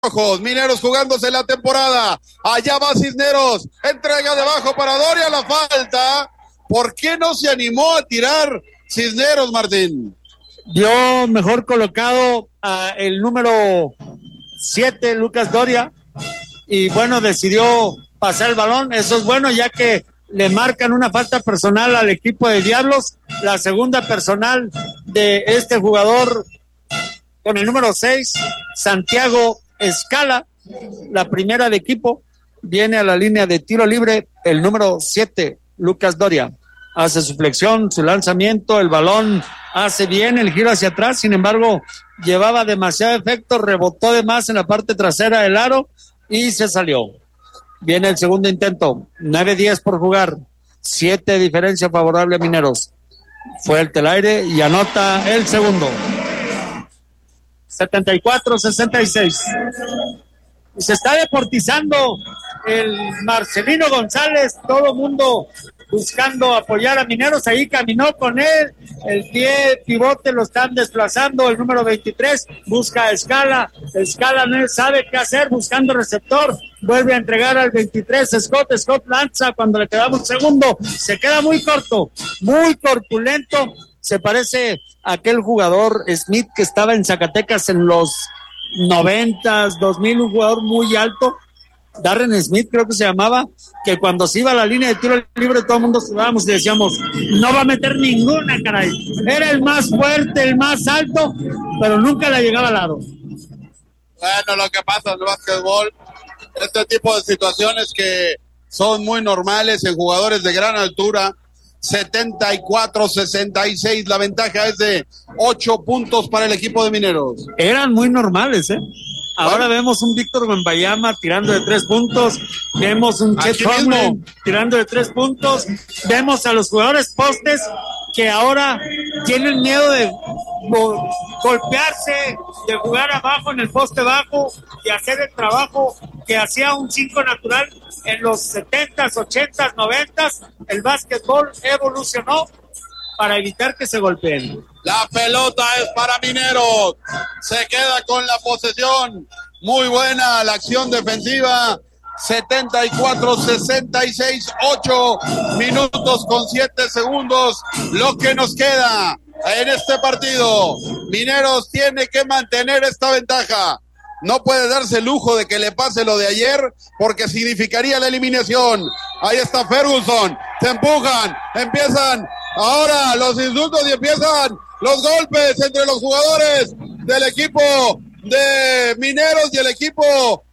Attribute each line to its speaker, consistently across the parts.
Speaker 1: Rojos, Mineros jugándose la temporada. Allá va Cisneros, entrega debajo para Doria, la falta. ¿Por qué no se animó a tirar Cisneros, Martín?
Speaker 2: Dio mejor colocado el número 7, Lucas Doria, y bueno, decidió pasar el balón. Eso es bueno, ya que le marcan una falta personal al equipo de Diablos, la segunda personal de este jugador con el número 6, Santiago Escala. La primera de equipo. Viene a la línea de tiro libre el número 7, Lucas Doria. Hace su flexión, su lanzamiento, el balón hace bien el giro hacia atrás, sin embargo, llevaba demasiado efecto, rebotó de más en la parte trasera del aro y se salió. Viene el segundo intento, 9-10 por jugar, 7 diferencia favorable a Mineros. Fue el aire y anota el segundo. 74-66. Y se está deportizando el Marcelino González, todo mundo buscando apoyar a Mineros. Ahí caminó con él, el pie pivote lo están desplazando, el número 23 busca a Escala no sabe qué hacer, buscando receptor, vuelve a entregar al 23 Scott lanza cuando le quedaba un segundo, se queda muy corto, muy corpulento, se parece a aquel jugador Smith que estaba en Zacatecas en los 90s, 2000, un jugador muy alto, Darren Smith creo que se llamaba, que cuando se iba a la línea de tiro libre todo el mundo sudábamos y decíamos, no va a meter ninguna, caray. Era el más fuerte, el más alto, pero nunca le llegaba al lado.
Speaker 1: Bueno, lo que pasa en el básquetbol, este tipo de situaciones que son muy normales en jugadores de gran altura. 74-66, la ventaja es de 8 puntos para el equipo de Mineros.
Speaker 2: Eran muy normales, Ahora vemos un Víctor Wembanyama tirando de 3 puntos, vemos un Chet Holmgren tirando de 3 puntos, vemos a los jugadores postes que ahora tienen miedo de golpearse, de jugar abajo en el poste bajo y hacer el trabajo que hacía un 5 natural en los 70s, 80s, 90s. El básquetbol evolucionó para evitar que se golpeen.
Speaker 1: La pelota es para Mineros. Se queda con la posesión. Muy buena la acción defensiva. 74-66, 8 minutos con 7 segundos. Lo que nos queda en este partido. Mineros tiene que mantener esta ventaja. No puede darse el lujo de que le pase lo de ayer, porque significaría la eliminación. Ahí está Ferguson. Se empujan. Empiezan ahora los insultos y empiezan los golpes entre los jugadores del equipo de Mineros y el equipo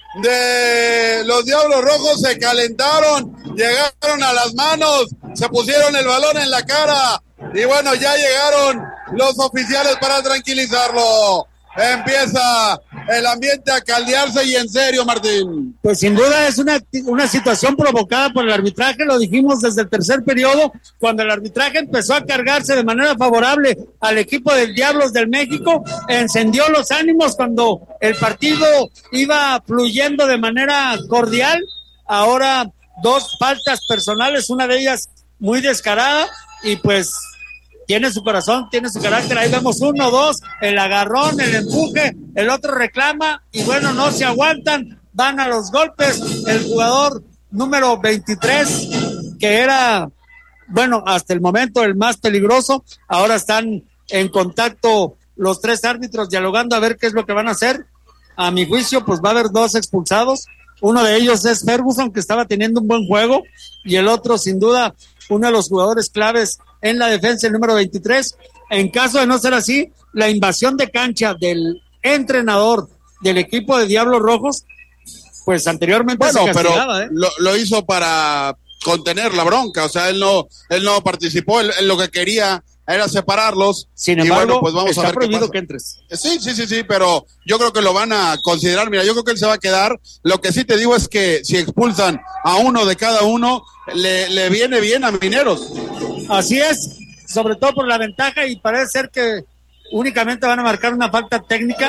Speaker 1: de los Diablos Rojos. Se calentaron, llegaron a las manos, se pusieron el balón en la cara y bueno, ya llegaron los oficiales para tranquilizarlo. Empieza el ambiente a caldearse y en serio, Martín.
Speaker 2: Pues sin duda es una situación provocada por el arbitraje, lo dijimos desde el tercer periodo, cuando el arbitraje empezó a cargarse de manera favorable al equipo del Diablos del México, encendió los ánimos cuando el partido iba fluyendo de manera cordial. Ahora 2 faltas personales, una de ellas muy descarada y pues tiene su corazón, tiene su carácter. Ahí vemos 1, 2, el agarrón, el empuje, el otro reclama y bueno, no se aguantan, van a los golpes. El jugador número 23, que era, bueno, hasta el momento el más peligroso, ahora están en contacto los 3 árbitros dialogando a ver qué es lo que van a hacer. A mi juicio, pues va a haber 2 expulsados. Uno de ellos es Ferguson, que estaba teniendo un buen juego, y el otro, sin duda, uno de los jugadores claves en la defensa, el número 23. En caso de no ser así, la invasión de cancha del entrenador del equipo de Diablos Rojos, pues anteriormente
Speaker 1: bueno,
Speaker 2: se castigaba,
Speaker 1: pero lo hizo para contener la bronca, o sea, él no participó, él lo que quería era separarlos.
Speaker 2: Sin embargo,
Speaker 1: bueno, pues vamos
Speaker 2: está
Speaker 1: a ver
Speaker 2: prohibido que entres.
Speaker 1: Sí, pero yo creo que lo van a considerar. Mira, yo creo que él se va a quedar. Lo que sí te digo es que si expulsan a uno de cada uno, le viene bien a Mineros.
Speaker 2: Así es, sobre todo por la ventaja, y parece ser que únicamente van a marcar una falta técnica.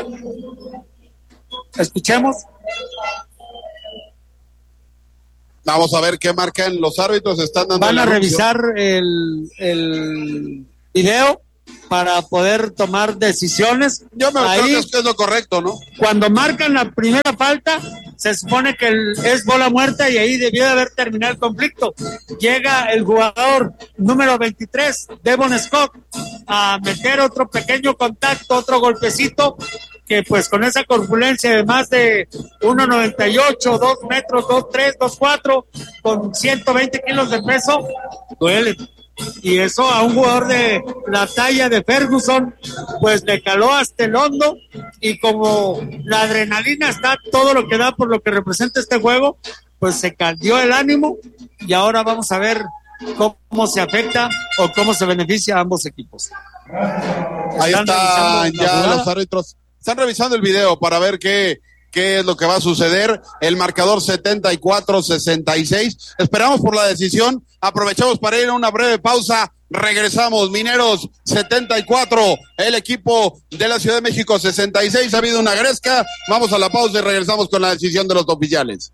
Speaker 2: Escuchemos.
Speaker 1: Vamos a ver qué marcan los árbitros. Están dando.
Speaker 2: Van a revisar el video para poder tomar decisiones.
Speaker 1: Yo me creo que es lo correcto, ¿no?
Speaker 2: Cuando marcan la primera falta, se supone que es bola muerta y ahí debió de haber terminado el conflicto. Llega el jugador número 23, Devon Scott, a meter otro pequeño contacto, otro golpecito, que pues con esa corpulencia de más de 1.98, 2 metros, 2.3, 2.4, con 120 kilos de peso, duele. Y eso a un jugador de la talla de Ferguson, pues le caló hasta el hondo, y como la adrenalina está todo lo que da por lo que representa este juego, pues se caldeó el ánimo, y ahora vamos a ver cómo se afecta o cómo se beneficia a ambos equipos.
Speaker 1: Ahí están ya los árbitros. Están revisando el video para ver qué es lo que va a suceder. El marcador 74-66. Esperamos por la decisión. Aprovechamos para ir a una breve pausa. Regresamos. Mineros 74, el equipo de la Ciudad de México 66. Ha habido una gresca. Vamos a la pausa y regresamos con la decisión de los oficiales.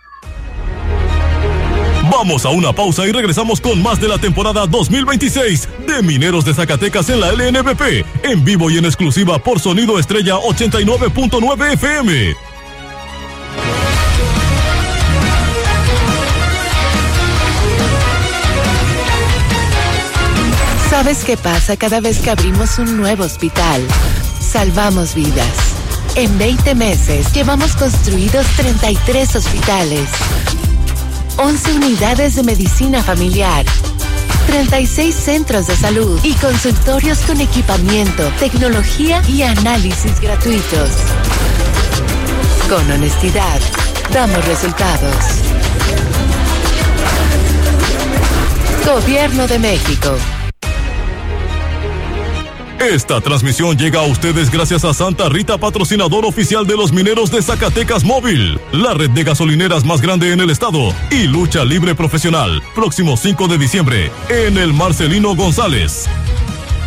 Speaker 3: Vamos a una pausa y regresamos con más de la temporada 2026 de Mineros de Zacatecas en la LNBP, en vivo y en exclusiva por Sonido Estrella 89.9 FM.
Speaker 4: ¿Sabes qué pasa cada vez que abrimos un nuevo hospital? Salvamos vidas. En 20 meses llevamos construidos 33 hospitales, 11 unidades de medicina familiar, 36 centros de salud y consultorios con equipamiento, tecnología y análisis gratuitos. Con honestidad, damos resultados. Gobierno de México.
Speaker 3: Esta transmisión llega a ustedes gracias a Santa Rita, patrocinador oficial de los Mineros de Zacatecas Móvil, la red de gasolineras más grande en el estado, y Lucha Libre Profesional, próximo 5 de diciembre, en el Marcelino González.